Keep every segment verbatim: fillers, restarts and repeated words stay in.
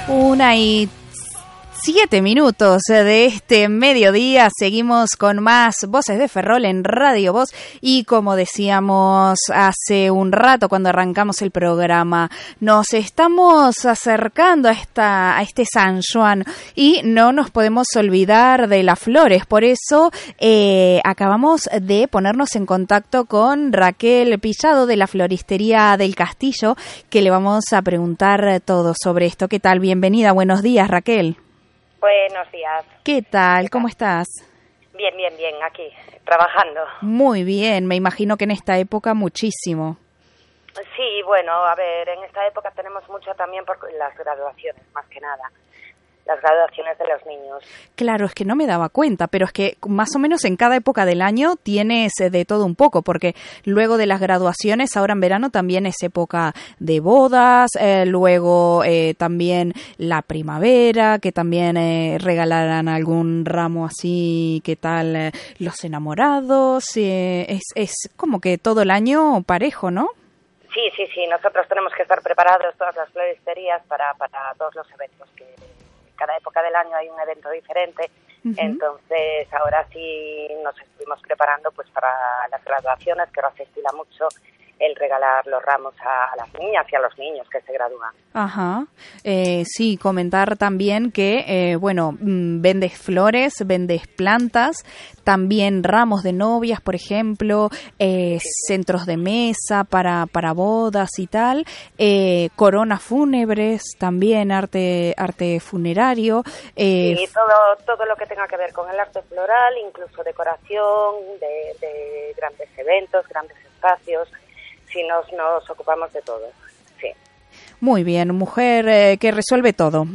Una y siete minutos de este mediodía. Seguimos con más Voces de Ferrol en Radio Voz. Y como decíamos hace un rato cuando arrancamos el programa, nos estamos acercando a, esta, a este San Juan y no nos podemos olvidar de las flores. Por eso eh, acabamos de ponernos en contacto con Raquel Pillado de la Floristería del Castillo, que le vamos a preguntar todo sobre esto. ¿Qué tal? Bienvenida. Buenos días, Raquel. Buenos días. ¿Qué tal? ¿Cómo estás? Bien, bien, bien, aquí, trabajando. Muy bien, me imagino que en esta época muchísimo. Sí, bueno, a ver, en esta época tenemos mucho también por las graduaciones, más que nada. Las graduaciones de los niños. Claro, es que no me daba cuenta, pero es que más o menos en cada época del año tienes de todo un poco, porque luego de las graduaciones, ahora en verano también es época de bodas, eh, luego eh, también la primavera, que también eh, regalarán algún ramo así, ¿qué tal? Eh, los enamorados, eh, es, es como que todo el año parejo, ¿no? Sí, sí, sí, nosotros tenemos que estar preparados, todas las floristerías, para, para todos los eventos que... Cada época del año hay un evento diferente, uh-huh. Entonces ahora sí nos estuvimos preparando pues para las graduaciones, que ahora se estila mucho el regalar los ramos a, a las niñas y a los niños que se gradúan. Ajá, eh, sí, comentar también que, eh, bueno, mmm, vendes flores, vendes plantas, también ramos de novias, por ejemplo, eh, sí, sí. centros de mesa para, para bodas y tal, eh, coronas fúnebres, también arte arte funerario. Eh, sí, todo, todo lo que tenga que ver con el arte floral, incluso decoración de, de grandes eventos, grandes espacios. Sí, nos, nos ocupamos de todo, sí. Muy bien, mujer eh, que resuelve todo.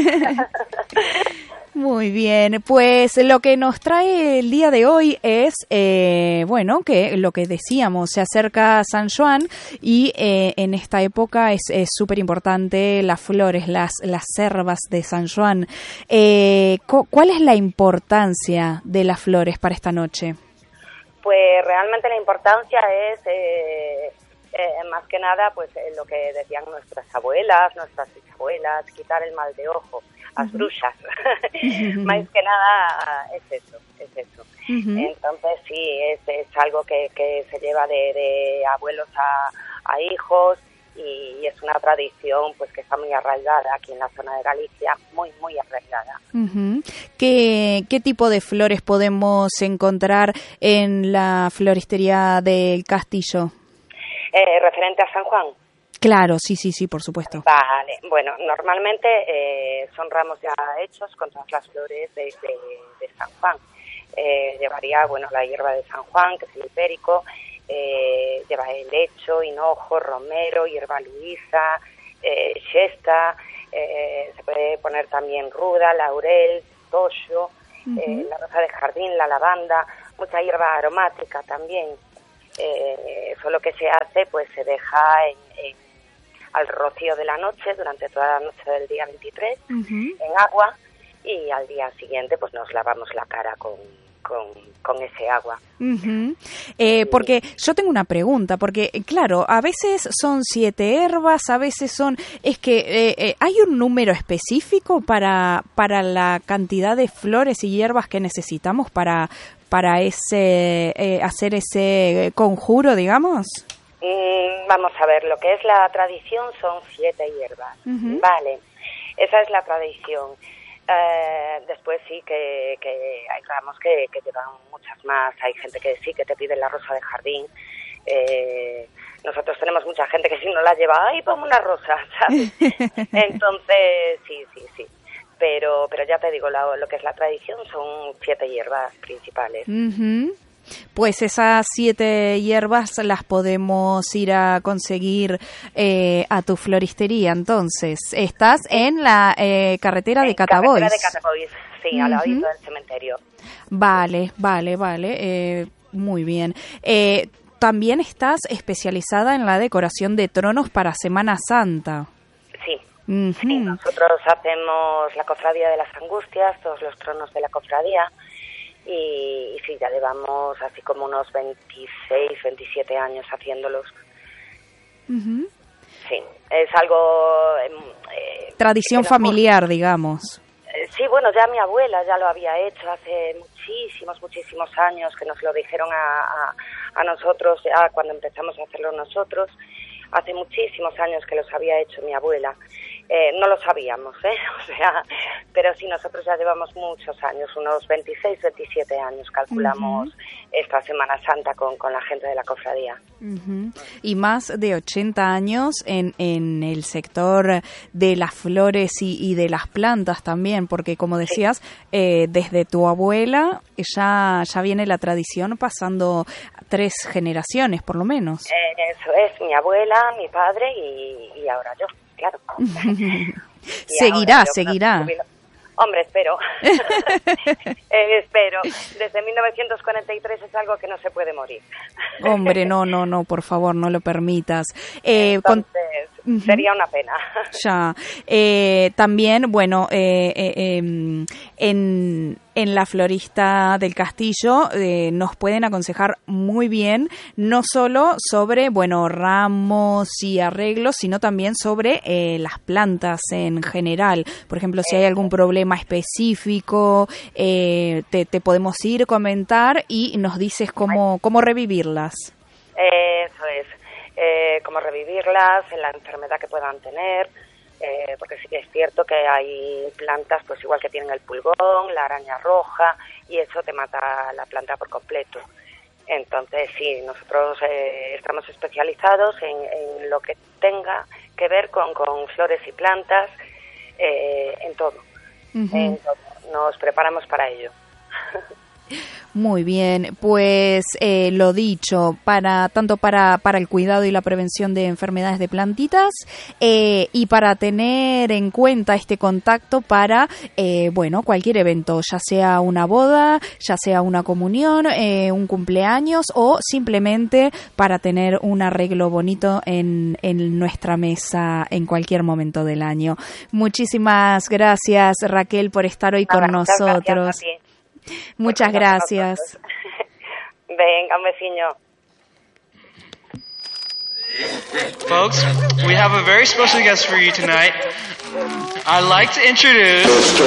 Muy bien, pues lo que nos trae el día de hoy es, eh, bueno, que lo que decíamos, se acerca San Juan y eh, en esta época es súper importante las flores, las, las cervas de San Juan. Eh, ¿Cuál es la importancia de las flores para esta noche? Pues realmente la importancia es... Eh, Eh, más que nada, pues eh, lo que decían nuestras abuelas, nuestras bisabuelas, quitar el mal de ojo, las uh-huh. brujas. Uh-huh. Más que nada es eso, es eso. Uh-huh. Entonces sí, es, es algo que, que se lleva de, de abuelos a, a hijos y, y es una tradición pues que está muy arraigada aquí en la zona de Galicia, muy, muy arraigada. Uh-huh. ¿Qué, ¿Qué tipo de flores podemos encontrar en la floristería del Castillo? Eh, referente a San Juan. Claro, sí, sí, sí, por supuesto. Vale, bueno, normalmente eh, son ramos ya hechos con todas las flores de, de, de San Juan. Eh, llevaría, bueno, la hierba de San Juan, que es el hipérico, eh, lleva helecho, hinojo, romero, hierba luisa, eh, xesta, eh, se puede poner también ruda, laurel, toyo, uh-huh. eh, la rosa de jardín, la lavanda, mucha hierba aromática también. Eh, eso lo que se hace, pues se deja en, en, al rocío de la noche, durante toda la noche del día veintitrés, uh-huh. en agua, y al día siguiente pues nos lavamos la cara con, con, con ese agua. Uh-huh. Eh, porque yo tengo una pregunta, porque claro, a veces son siete hierbas, a veces son... Es que eh, eh, ¿hay un número específico para, para la cantidad de flores y hierbas que necesitamos para... para ese eh, hacer ese conjuro, digamos? Mm, vamos a ver, lo que es la tradición son siete hierbas, uh-huh. Vale, esa es la tradición. Eh, después sí que, que hay ramos que, que llevan muchas más, hay gente que sí que te pide la rosa de jardín. Eh, nosotros tenemos mucha gente que si no la lleva, ¡ay, ponme una rosa!, ¿sabes? Entonces, sí, sí, sí. Pero pero ya te digo, la, lo que es la tradición son siete hierbas principales. Uh-huh. Pues esas siete hierbas las podemos ir a conseguir eh, a tu floristería. Entonces, estás en la eh, carretera en de Catabois. Carretera de Catabois, sí, uh-huh. al lado del cementerio. Vale, vale, vale. Eh, muy bien. Eh, también estás especializada en la decoración de tronos para Semana Santa. Sí. Uh-huh. Sí, nosotros hacemos la cofradía de las Angustias, todos los tronos de la cofradía, y, y sí, ya llevamos así como unos veintiséis, veintisiete años haciéndolos. Uh-huh. sí, es algo... Eh, Tradición familiar, digamos. Eh, sí, bueno, ya mi abuela ya lo había hecho hace muchísimos, muchísimos años, que nos lo dijeron a, a, a nosotros, ya cuando empezamos a hacerlo nosotros, hace muchísimos años que los había hecho mi abuela. Eh, no lo sabíamos, ¿eh? O sea, pero sí, nosotros ya llevamos muchos años, unos veintiséis, veintisiete años, calculamos uh-huh. esta Semana Santa con, con la gente de la cofradía. Uh-huh. Y más de ochenta años en, en el sector de las flores y, y de las plantas también, porque como decías, sí. eh, desde tu abuela ya, ya viene la tradición pasando tres generaciones, por lo menos. Eh, eso es, mi abuela, mi padre y, y ahora yo. Claro. Seguirá, seguirá. Hombre, espero. eh, espero. Desde mil novecientos cuarenta y tres es algo que no se puede morir. Hombre, no, no, no, por favor, no lo permitas. Eh, Entonces, con... sería una pena. Ya. Eh, también, bueno, eh, eh, eh, en... En la Florista del Castillo eh, nos pueden aconsejar muy bien, no solo sobre, bueno, ramos y arreglos, sino también sobre eh, las plantas en general. Por ejemplo, si hay algún problema específico, eh, te, te podemos ir, comentar y nos dices cómo, cómo revivirlas. Eso es, eh, cómo revivirlas, en la enfermedad que puedan tener. Eh, porque sí que es cierto que hay plantas, pues igual que tienen el pulgón, la araña roja, y eso te mata la planta por completo. Entonces, sí, nosotros eh, estamos especializados en, en lo que tenga que ver con, con flores y plantas, eh, en todo. Uh-huh. En todo. Nos preparamos para ello. Muy bien, pues eh, lo dicho, para tanto para, para el cuidado y la prevención de enfermedades de plantitas eh, y para tener en cuenta este contacto para, eh, bueno, cualquier evento, ya sea una boda, ya sea una comunión, eh, un cumpleaños o simplemente para tener un arreglo bonito en, en nuestra mesa en cualquier momento del año. Muchísimas gracias, Raquel, por estar hoy con nosotros. Muchas gracias. Venga, un vecino. Folks, we have a very special guest for you tonight. I'd like to introduce